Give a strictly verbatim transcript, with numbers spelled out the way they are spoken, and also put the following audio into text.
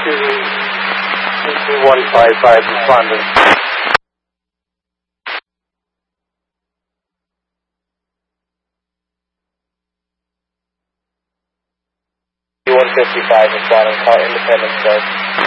two one five five responding. one fifty-five responding, call Independence Road.